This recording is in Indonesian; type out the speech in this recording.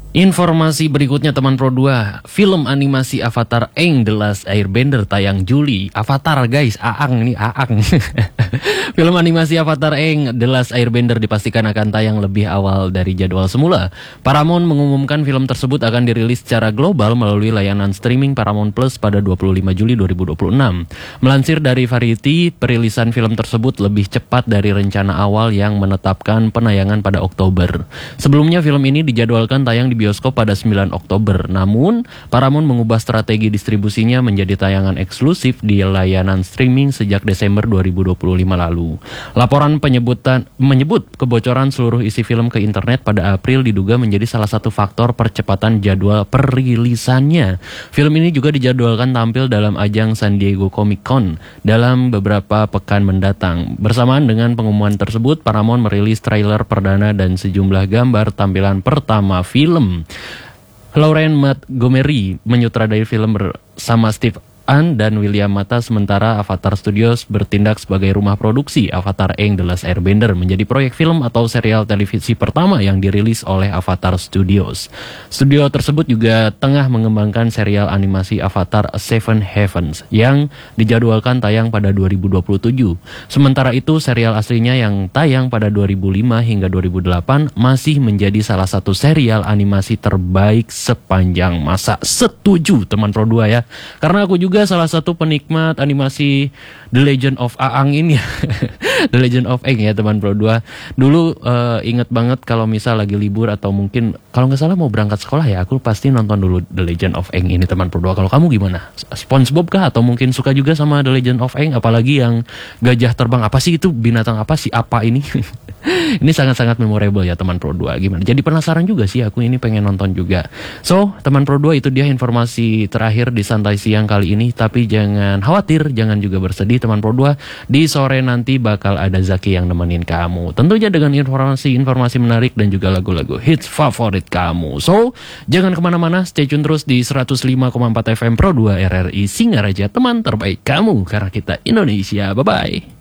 Informasi berikutnya teman Pro 2, film animasi Avatar Aang The Last Airbender tayang Juli. Avatar guys, Aang nih, Aang. Film animasi Avatar Aang The Last Airbender dipastikan akan tayang lebih awal dari jadwal semula. Paramount mengumumkan film tersebut akan dirilis secara global melalui layanan streaming Paramount Plus pada 25 Juli 2026. Melansir dari Variety, perilisan film tersebut lebih cepat dari rencana awal yang menetapkan penayangan pada Oktober. Sebelumnya film ini dijadwalkan tayang di bioskop pada 9 Oktober. Namun, Paramount mengubah strategi distribusinya menjadi tayangan eksklusif di layanan streaming sejak Desember 2025 lalu. Laporan menyebut kebocoran seluruh isi film ke internet pada April diduga menjadi salah satu faktor percepatan jadwal perilisannya. Film ini juga dijadwalkan tampil dalam ajang San Diego Comic Con dalam beberapa pekan mendatang. Bersamaan dengan pengumuman tersebut, Paramount merilis trailer perdana dan sejumlah gambar tampilan pertama film. Lauren Montgomery menyutradari film bersama Steve Ahn dan William Mata, sementara Avatar Studios bertindak sebagai rumah produksi. Avatar Aang The Last Airbender menjadi proyek film atau serial televisi pertama yang dirilis oleh Avatar Studios. Studio tersebut juga tengah mengembangkan serial animasi Avatar Seven Heavens yang dijadwalkan tayang pada 2027. Sementara itu, serial aslinya yang tayang pada 2005 hingga 2008 masih menjadi salah satu serial animasi terbaik sepanjang masa. Setuju teman Pro 2 ya. Karena aku juga salah satu penikmat animasi The Legend of Aang ini ya. The Legend of Aang ya teman Pro 2. Dulu inget banget kalau misal lagi libur atau mungkin kalau nggak salah mau berangkat sekolah ya, aku pasti nonton dulu The Legend of Aang ini teman Pro 2. Kalau kamu gimana? SpongeBob kah? Atau mungkin suka juga sama The Legend of Aang? Apalagi yang gajah terbang, apa sih itu, binatang apa sih, apa ini? Ini sangat-sangat memorable ya teman Pro 2. Gimana? Jadi penasaran juga sih aku, ini pengen nonton juga. So teman Pro 2, itu dia informasi terakhir di Santai Siang kali ini. Tapi jangan khawatir, jangan juga bersedih teman Pro 2. Di sore nanti bakal ada Zaki yang nemenin kamu. Tentunya dengan informasi-informasi menarik dan juga lagu-lagu hits favorit kamu. So jangan kemana-mana, stay tune terus di 105,4 FM Pro 2 RRI Singaraja, teman terbaik kamu, karena kita Indonesia. Bye-bye.